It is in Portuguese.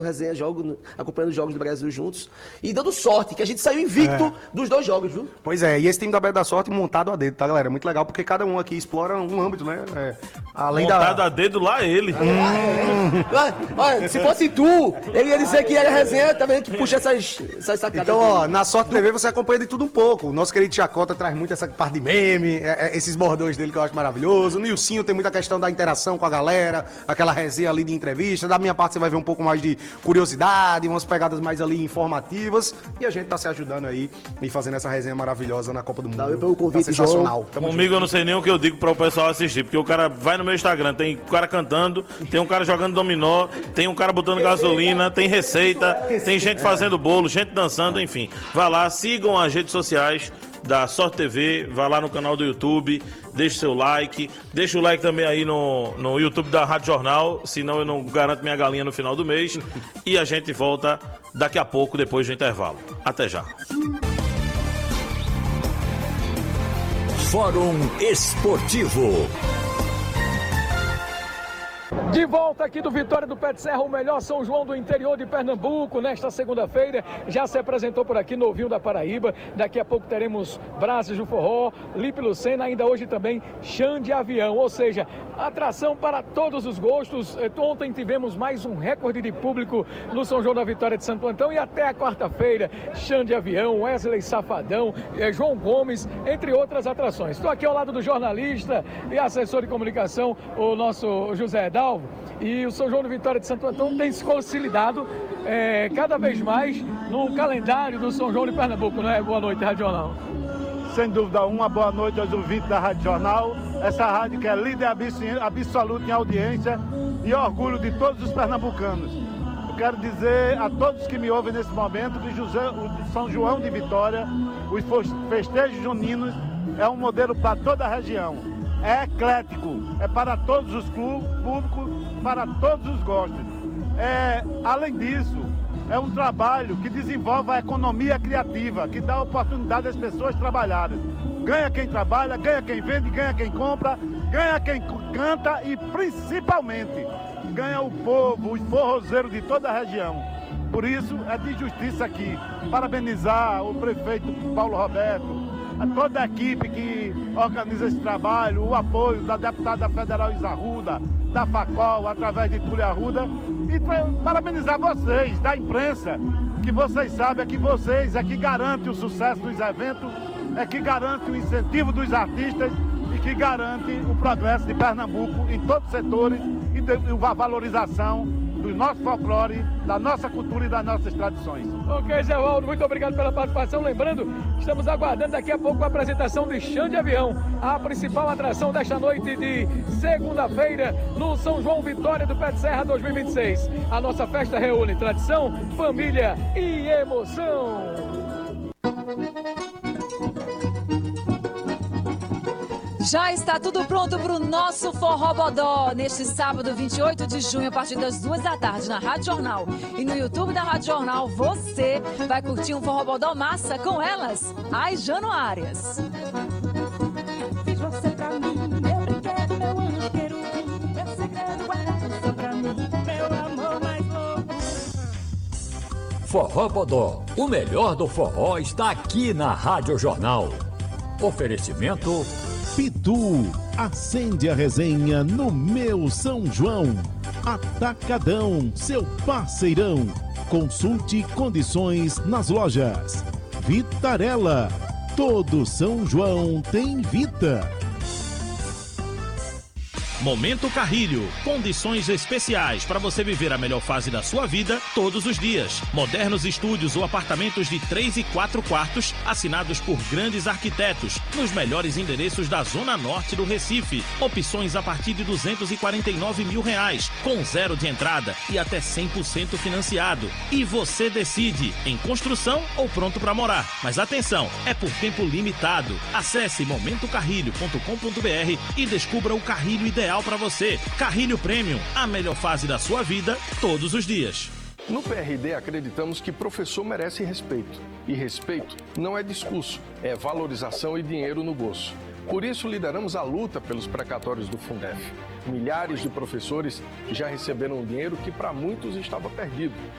Resenha, acompanhando os jogos do Brasil juntos e dando sorte, que a gente saiu invicto dos 2 jogos, viu? Pois é, e esse time da Beta da Sorte montado a dedo, tá, galera? Muito legal, porque cada um aqui explora um âmbito, né? Além montado a dedo lá ele. Olha, se fosse tu, ele ia dizer que era resenha, tá vendo que puxa essas sacadas. Então, ó, na Sorte TV você acompanha de tudo um pouco. O nosso querido Chacota traz muito essa parte de meme, esses bordões dele que eu acho maravilhoso. O Nilcinho tem muita questão da interação com a galera, aquela resenha ali de entrevista. Da minha parte você vai ver um pouco mais de curiosidade, umas pegadas mais ali informativas, e a gente tá se ajudando aí e fazendo essa resenha maravilhosa na Copa do Mundo. Valeu pelo convite, tá sensacional. Comigo eu não sei nem o que eu digo para o pessoal assistir, porque o cara vai no meu Instagram, tem um cara cantando, tem um cara jogando dominó, tem um cara botando gasolina, tem receita, tem gente fazendo bolo, gente dançando, enfim. Vá lá, sigam as redes sociais da Sorte TV, vá lá no canal do YouTube, deixe seu like, deixa o like também aí no YouTube da Rádio Jornal, senão eu não garanto minha galinha no final do mês, e a gente volta daqui a pouco, depois do intervalo. Até já. Fórum Esportivo. De volta aqui do Vitória do Pé de Serra, o melhor São João do interior de Pernambuco. Nesta segunda-feira, já se apresentou por aqui Novinho da Paraíba. Daqui a pouco teremos Brasas do Forró, Lipe Lucena, ainda hoje também Chão de Avião. Ou seja, atração para todos os gostos. Ontem tivemos mais um recorde de público no São João da Vitória de Santo Antão. E até a quarta-feira, Chão de Avião, Wesley Safadão, João Gomes, entre outras atrações. Estou aqui ao lado do jornalista e assessor de comunicação, o nosso José Dalvo. E o São João da Vitória de Santo Antão tem se consolidado cada vez mais no calendário do São João de Pernambuco, não é? Boa noite, Rádio Jornal. Sem dúvida uma boa noite aos ouvintes da Rádio Jornal, essa rádio que é líder absoluto em audiência e orgulho de todos os pernambucanos. Eu quero dizer a todos que me ouvem nesse momento que o São João de Vitória, os festejos juninos, é um modelo para toda a região. É eclético, é para todos os públicos, para todos os gostos. Além disso, é um trabalho que desenvolve a economia criativa, que dá oportunidade às pessoas trabalharem. Ganha quem trabalha, ganha quem vende, ganha quem compra, ganha quem canta e, principalmente, ganha o povo, os forrozeiros de toda a região. Por isso, é de justiça aqui parabenizar o prefeito Paulo Roberto, a toda a equipe que organiza esse trabalho, o apoio da deputada federal Isa Arruda, da FACOL, através de Túlio Arruda, e parabenizar vocês, da imprensa, que vocês sabem que vocês é que garante o sucesso dos eventos, é que garante o incentivo dos artistas e que garante o progresso de Pernambuco em todos os setores e a valorização do nosso folclore, da nossa cultura e das nossas tradições. Ok, Zé Waldo, muito obrigado pela participação. Lembrando, estamos aguardando daqui a pouco a apresentação de Chão de Avião, a principal atração desta noite de segunda-feira no São João Vitória do Pé de Serra 2026. A nossa festa reúne tradição, família e emoção. Já está tudo pronto para o nosso Forró Bodó neste sábado, 28 de junho, a partir das 2 da tarde, na Rádio Jornal. E no YouTube da Rádio Jornal, você vai curtir um Forró Bodó massa com elas, as Januárias. Fiz você pra mim, meu brinquedo, meu anjo querubim, meu segredo guardado só pra mim, meu amor mais louco. Forró Bodó, o melhor do forró está aqui na Rádio Jornal. Oferecimento Pitu, acende a resenha no meu São João. Atacadão, seu parceirão. Consulte condições nas lojas. Vitarella, todo São João tem Vita. Momento Carrilho, condições especiais para você viver a melhor fase da sua vida todos os dias. Modernos estúdios ou apartamentos de 3 e 4 quartos, assinados por grandes arquitetos, nos melhores endereços da Zona Norte do Recife. Opções a partir de R$249 mil, com 0 de entrada e até 100% financiado. E você decide, em construção ou pronto para morar. Mas atenção, é por tempo limitado. Acesse momentocarrilho.com.br e descubra o carrilho ideal para você. Carrilho Premium, a melhor fase da sua vida, todos os dias. No PRD acreditamos que professor merece respeito. E respeito não é discurso, é valorização e dinheiro no bolso. Por isso lideramos a luta pelos precatórios do Fundef. Milhares de professores já receberam um dinheiro que para muitos estava perdido.